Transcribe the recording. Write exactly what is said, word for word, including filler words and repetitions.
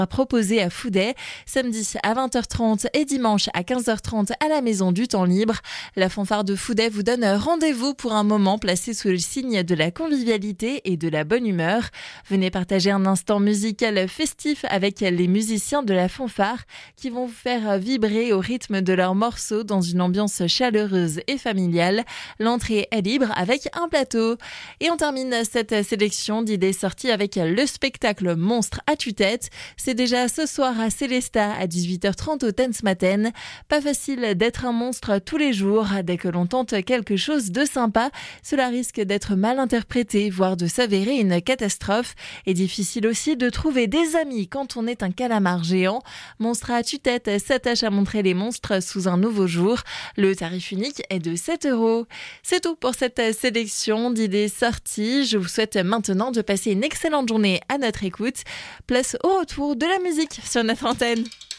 proposé à Fouday, samedi à vingt heures trente et dimanche à quinze heures trente à la Maison du Temps Libre. La fanfare de Fouday vous donne rendez-vous pour un moment placé sous le signe de la convivialité et de la bonne humeur. Venez partager un instant musical festif avec les musiciens de la fanfare qui vont vous faire vibrer au rythme de leurs morceaux dans une ambiance chaleureuse et familiale. L'entrée est libre avec un plateau. Et on termine cette sélection d'idées sorties avec le spectacle Monstre à tue-tête. C'est déjà ce soir à Célestat à dix-huit heures trente au Tensmaten. Pas facile d'être un monstre tous les jours. Dès que l'on tente quelque chose de sympa, cela risque d'être mal interprété, voire de s'avérer une catastrophe. Et difficile aussi de trouver des amis quand on est un calamar géant. Monstre à tue-tête s'attache à montrer les monstres sous un nouveau jour. Le tarif unique est de sept euros. C'est tout pour cette sélection d'idées sorties. Je vous souhaite maintenant de passer une excellente journée à notre écoute. Place au retour de la musique sur notre antenne.